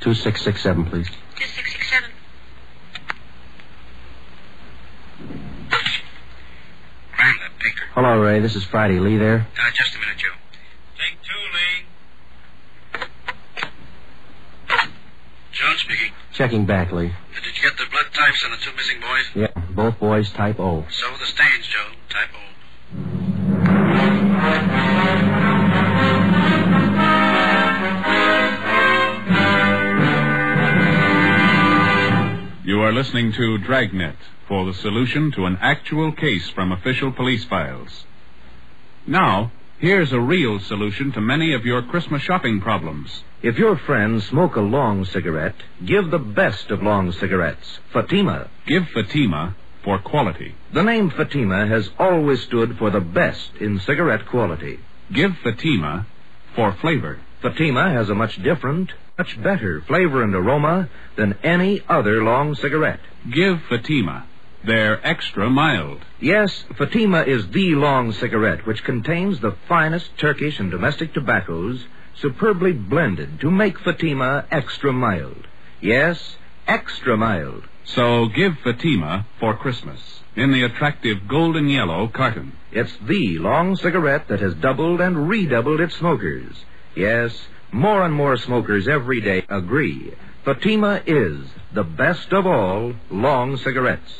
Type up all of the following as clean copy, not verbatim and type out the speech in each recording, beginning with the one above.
2667, please. 2667. Baker. Hello, Ray. This is Friday. Lee there? Just a minute, Joe. Take 2, Lee. John speaking. Checking back, Lee. Did you get the blood types on the 2 missing boys? Yeah, both boys type O. So the stains, Joe. Type O. You are listening to Dragnet for the solution to an actual case from official police files. Now, here's a real solution to many of your Christmas shopping problems. If your friends smoke a long cigarette, give the best of long cigarettes, Fatima. Give Fatima for quality. The name Fatima has always stood for the best in cigarette quality. Give Fatima for flavor. Fatima has a much different, much better flavor and aroma than any other long cigarette. Give Fatima. They're extra mild. Yes, Fatima is the long cigarette which contains the finest Turkish and domestic tobaccos superbly blended to make Fatima extra mild. Yes, extra mild. So give Fatima for Christmas in the attractive golden yellow carton. It's the long cigarette that has doubled and redoubled its smokers. Yes, more and more smokers every day agree Fatima is the best of all long cigarettes.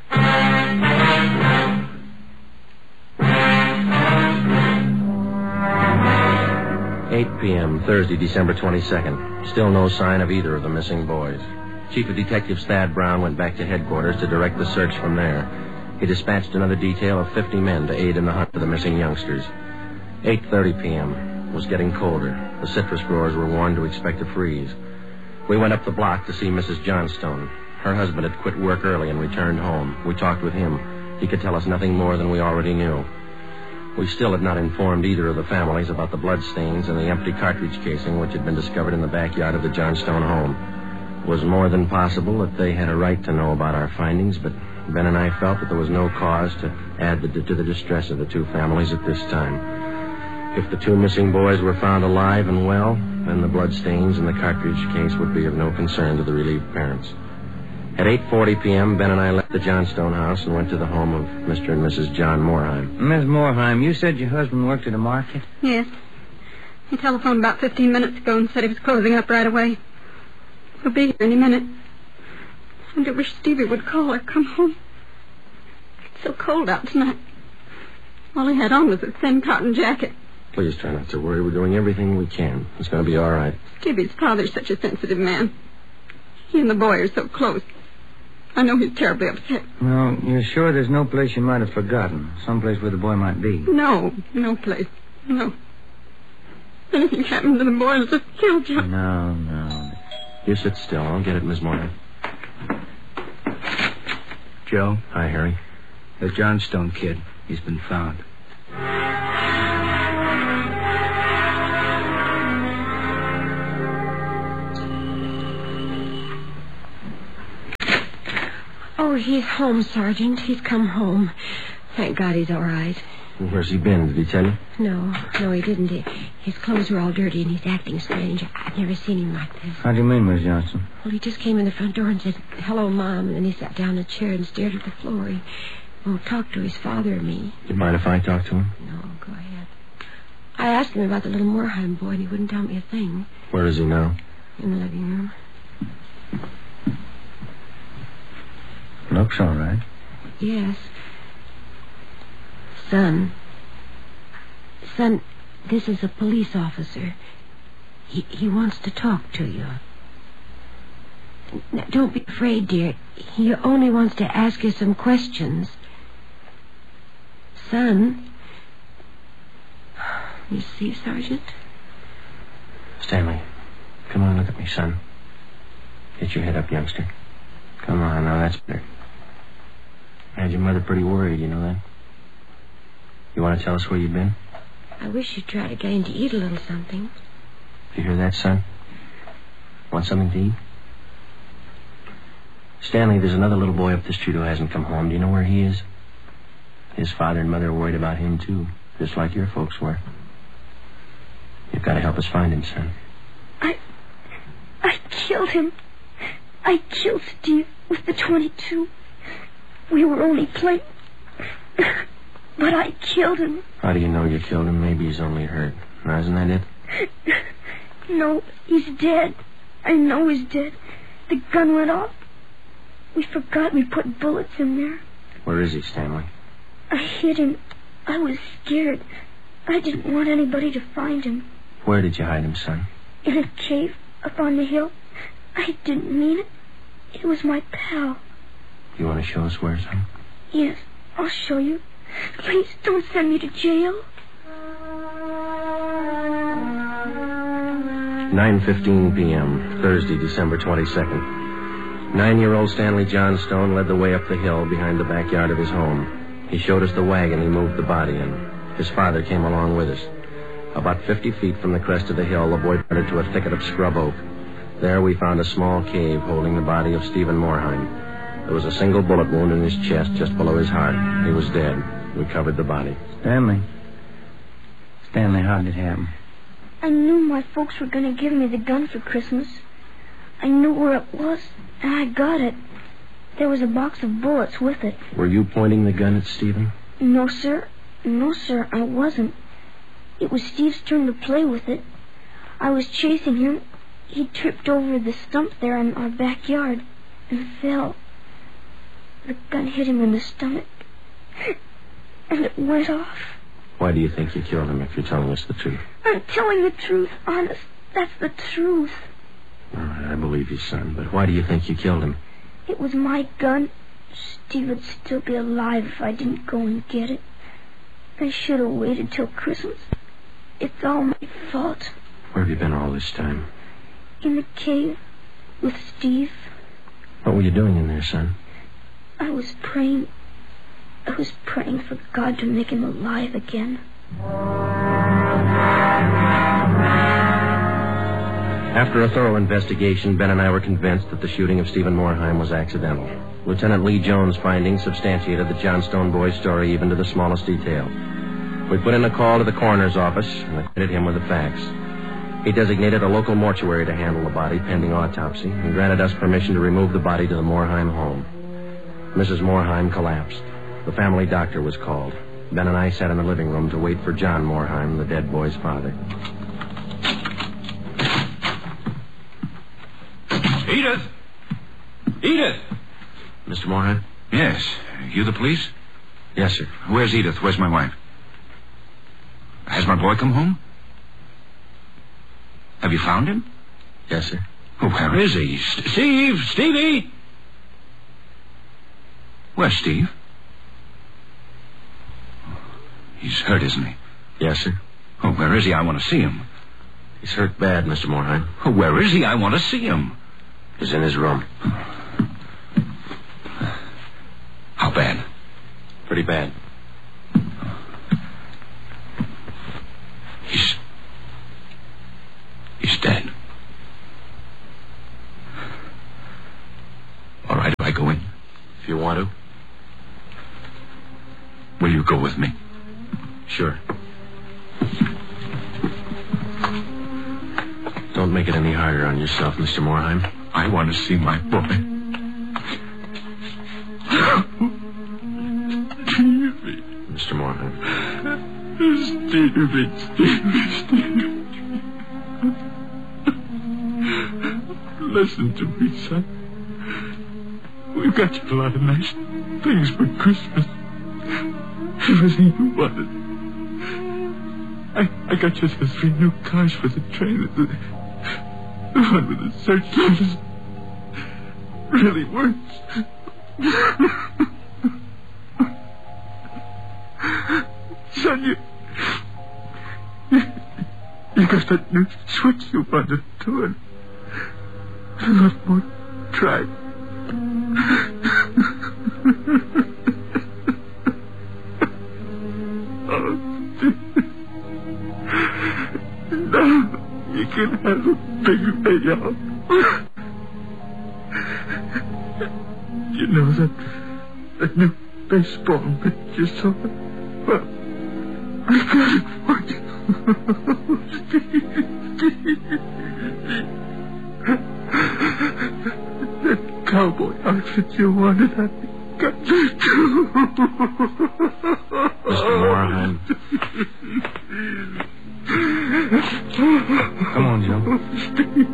8 p.m., Thursday, December 22nd. Still no sign of either of the missing boys. Chief of Detectives Thad Brown went back to headquarters to direct the search from there. He dispatched another detail of 50 men to aid in the hunt for the missing youngsters. 8:30 p.m. It was getting colder. The citrus growers were warned to expect a freeze. We went up the block to see Mrs. Johnstone. Her husband had quit work early and returned home. We talked with him. He could tell us nothing more than we already knew. We still had not informed either of the families about the bloodstains and the empty cartridge casing which had been discovered in the backyard of the Johnstone home. It was more than possible that they had a right to know about our findings, but Ben and I felt that there was no cause to add to the distress of the two families at this time. If the two missing boys were found alive and well, then the bloodstains in the cartridge case would be of no concern to the relieved parents. At 8:40 p.m., Ben and I left the Johnstone house and went to the home of Mr. and Mrs. John Moorheim. Miss Moorheim, you said your husband worked at a market? Yes. He telephoned about 15 minutes ago and said he was closing up right away. He'll be here any minute. I wish Stevie would call or come home. It's so cold out tonight. All he had on was a thin cotton jacket. Please try not to worry. We're doing everything we can. It's going to be all right. Stevie's father's such a sensitive man. He and the boy are so close. I know he's terribly upset. No, you're sure there's no place you might have forgotten? Someplace where the boy might be? No place. No. If anything happened to the boy, it'll just kill John. No. You sit still. I'll get it, Miss Moorheim. Joe? Hi, Harry. The Johnstone kid. He's been found. Oh, he's home, Sergeant. He's come home. Thank God he's all right. Where's he been? Did he tell you? No, he didn't. His clothes were all dirty and he's acting strange. I've never seen him like this. How do you mean, Miss Johnson? Well, he just came in the front door and said, "Hello, Mom," and then he sat down in a chair and stared at the floor. He won't talk to his father or me. Do you mind if I talk to him? No, go ahead. I asked him about the little Moorheim boy and he wouldn't tell me a thing. Where is he now? In the living room. Looks all right. Yes. Son, this is a police officer. He wants to talk to you. Now, don't be afraid, dear. He only wants to ask you some questions. Son. You see, Sergeant? Stanley, come on, look at me, son. Get your head up, youngster. Come on, now that's better. I had your mother pretty worried, you know that? You want to tell us where you've been? I wish you'd try to get him to eat a little something. You hear that, son? Want something to eat? Stanley, there's another little boy up the street who hasn't come home. Do you know where he is? His father and mother are worried about him, too. Just like your folks were. You've got to help us find him, son. I killed him. I killed Steve with the .22. We were only playing. But I killed him. How do you know you killed him? Maybe he's only hurt. Now, isn't that it? No, he's dead. I know he's dead. The gun went off. We forgot we put bullets in there. Where is he, Stanley? I hid him. I was scared. I didn't want anybody to find him. Where did you hide him, son? In a cave up on the hill. I didn't mean it. It was my pal. You want to show us where, son? Yes, I'll show you. Please don't send me to jail. 9:15 p.m., Thursday, December 22nd. 9-year-old Stanley Johnstone led the way up the hill behind the backyard of his home. He showed us the wagon he moved the body in. His father came along with us. About 50 feet from the crest of the hill, the boy pointed to a thicket of scrub oak. There we found a small cave holding the body of Stephen Morheim. There was a single bullet wound in his chest just below his heart. He was dead. We covered the body. Stanley, how did it happen? I knew my folks were going to give me the gun for Christmas. I knew where it was, and I got it. There was a box of bullets with it. Were you pointing the gun at Stephen? No, sir. No, sir, I wasn't. It was Steve's turn to play with it. I was chasing him. He tripped over the stump there in our backyard and fell. The gun hit him in the stomach, and it went off. Why do you think you killed him if you're telling us the truth? I'm telling the truth, honest. That's the truth. All right, I believe you, son, but why do you think you killed him? It was my gun. Steve would still be alive if I didn't go and get it. I should have waited till Christmas. It's all my fault. Where have you been all this time? In the cave with Steve. What were you doing in there, son? I was praying. I was praying for God to make him alive again. After a thorough investigation, Ben and I were convinced that the shooting of Stephen Morheim was accidental. Lieutenant Lee Jones' findings substantiated the Johnstone boy's story even to the smallest detail. We put in a call to the coroner's office and acquainted him with the facts. He designated a local mortuary to handle the body pending autopsy and granted us permission to remove the body to the Morheim home. Mrs. Morheim collapsed. The family doctor was called. Ben and I sat in the living room to wait for John Morheim, the dead boy's father. Edith! Edith! Mr. Morheim? Yes. You the police? Yes, sir. Where's Edith? Where's my wife? Has my boy come home? Have you found him? Yes, sir. Oh, where is he? Steve! Stevie! Where's Steve? He's hurt, isn't he? Yes, sir. Oh, where is he? I want to see him. He's hurt bad, Mr. Morheim. Oh, where is he? I want to see him. He's in his room. How bad? Pretty bad. He's dead. All right, do I go in? If you want to. Will you go with me? Sure. Don't make it any harder on yourself, Mr. Morheim. I want to see my boy. Stevie. Mr. Morheim. Stevie. Listen to me, son. We've got you a lot of nice things for Christmas. Everything you wanted. I got you the 3 new cars for the train. The one with the search service really works. Son, you got that new switch you wanted to, and a lot more try. Now you can have a big payout. You know that new baseball that you saw? Well, I got it for you. That cowboy outfit you wanted, I got that too. Mr. Moorheim. Come on, Joe.